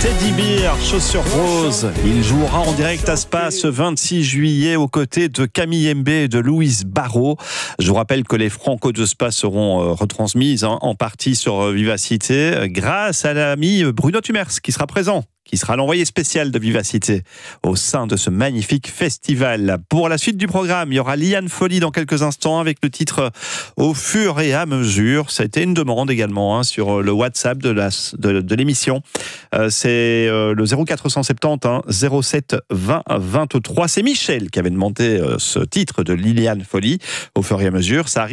Teddy Bear, chaussures roses. Il jouera en direct à Spa ce 26 juillet aux côtés de Camille Mbé et de Louise Barrault. Je vous rappelle que les Franco de Spa seront retransmises en partie sur Vivacité grâce à l'ami Bruno Tumers qui sera présent, qui sera l'envoyé spécial de Vivacité au sein de ce magnifique festival. Pour la suite du programme, il y aura Liane Folly dans quelques instants avec le titre Au fur et à mesure. Ça a été une demande également sur le WhatsApp de l'émission. C'est le 0470 07 20 23. C'est Michel qui avait demandé ce titre de Liane Folly, Au fur et à mesure. Ça arrive